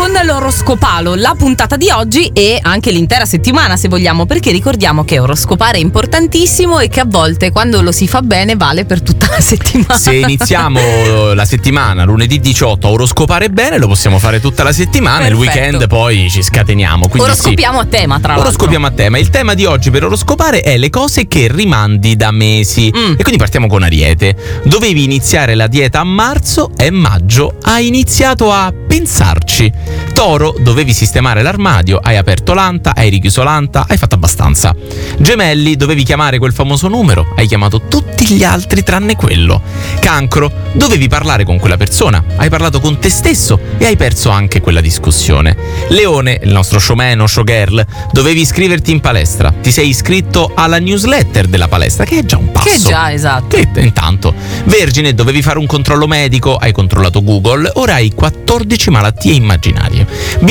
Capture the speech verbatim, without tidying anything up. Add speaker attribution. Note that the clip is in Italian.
Speaker 1: con l'oroscopalo, la puntata di oggi e anche l'intera settimana se vogliamo, perché ricordiamo che oroscopare è importantissimo e che a volte quando lo si fa bene vale per tutta la settimana.
Speaker 2: Se iniziamo la settimana lunedì diciotto a oroscopare bene, lo possiamo fare tutta la settimana.
Speaker 1: Perfetto.
Speaker 2: Il weekend poi ci scateniamo, quindi
Speaker 1: oroscopiamo
Speaker 2: sì.
Speaker 1: a tema, tra l'altro.
Speaker 2: Oroscopiamo a tema. Il tema di oggi per oroscopare è le cose che rimandi da mesi.
Speaker 1: Mm.
Speaker 2: E quindi partiamo con Ariete. Dovevi iniziare la dieta a marzo e maggio hai iniziato a pensarci. Toro, dovevi sistemare l'armadio, hai aperto l'anta, hai richiuso l'anta, hai fatto abbastanza. Gemelli, dovevi chiamare quel famoso numero, hai chiamato tutti gli altri tranne quello. Cancro, dovevi parlare con quella persona, hai parlato con te stesso e hai perso anche quella discussione. Leone, il nostro showman o showgirl, dovevi iscriverti in palestra, ti sei iscritto alla newsletter della palestra, che è già un passo.
Speaker 1: Che già, esatto.
Speaker 2: E intanto. Vergine, dovevi fare un controllo medico, hai controllato Google, ora hai quattordici malattie immaginarie.